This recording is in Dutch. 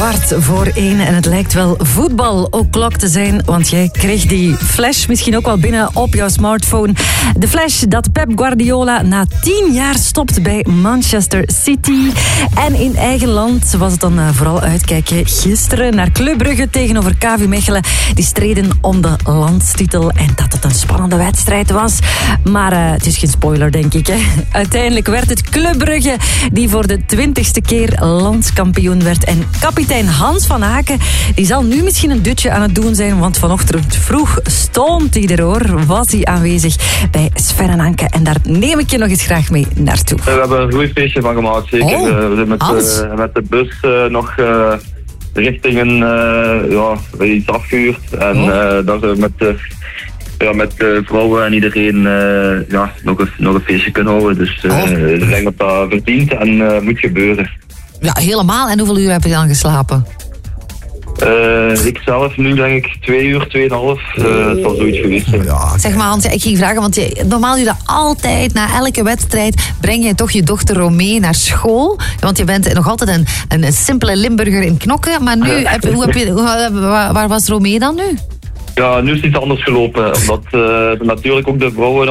1:15 en het lijkt wel voetbal o'clock te zijn, want jij kreeg die flash misschien ook wel binnen op jouw smartphone. De flash dat Pep Guardiola na 10 jaar stopt bij Manchester City. En in eigen land was het dan vooral uitkijken gisteren naar Club Brugge tegenover KV Mechelen. Die streden om de landstitel en dat het een spannende wedstrijd was. Maar het is geen spoiler, denk ik. Hè. Uiteindelijk werd het Club Brugge die voor de 20ste keer landskampioen werd. En kapitein Hans van Aken die zal nu misschien een dutje aan het doen zijn, want vanochtend vroeg stond hij er hoor. Was hij aanwezig bij Sven en Anke. En daar neem ik je nog eens graag mee naartoe. We hebben een goed feestje van gemaakt, zeker. We zijn met de bus nog richting iets afgehuurd. En daar zijn we met de vrouwen en iedereen nog een feestje kunnen houden. Dus ik denk dat dat verdient en moet gebeuren. Ja, helemaal. En hoeveel uur heb je dan geslapen? Ik zelf nu denk ik 2 uur, 2,5. Het zal zoiets geweest zijn. Ja, zeg maar Hans, ik ging vragen, want normaal doe je dat altijd, na elke wedstrijd breng je toch je dochter Romee naar school. Want je bent nog altijd een simpele Limburger in Knokke. Maar nu, waar was Romee dan nu? Ja, nu is het iets anders gelopen. Omdat natuurlijk ook de vrouwen